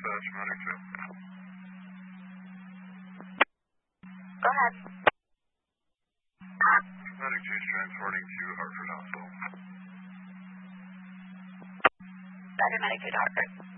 dispatch, Medic 2. Go ahead. Medic 2 is transporting to Hartford Hospital. Roger, Medic 2 to Hartford.